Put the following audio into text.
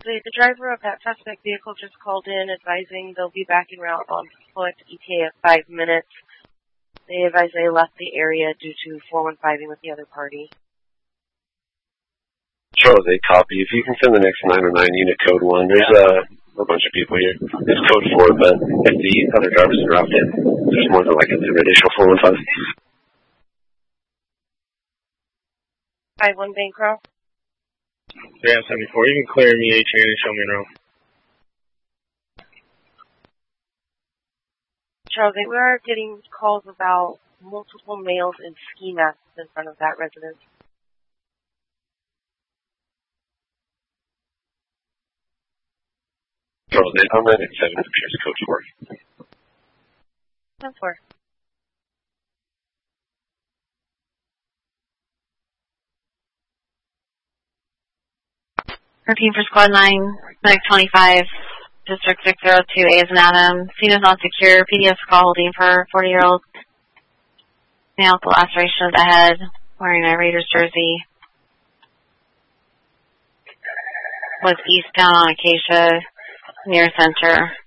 The driver of that suspect vehicle just called in advising they'll be back en route on foot, ETA at 5 minutes. They advise they left the area due to 415ing with the other party. Charles 8, copy. If you can send the next 909 unit code 1, there's a bunch of people here. It's code 4, but if the other drivers are out there, there's more than like an additional 415. 51 Bancroft. Yeah, 74. You can clear me A train and show me around. Charles 8, we are getting calls about multiple males in ski masks in front of that residence. Charles 8, I'm at 7, appears code 4. 10-4. Routine for Squad 9, Medic 25, District 602, A is an Adam. Scene is not secure. PDS call holding for 40-year-old male with laceration of the head, wearing a Raiders jersey. Was eastbound on Acacia, near center.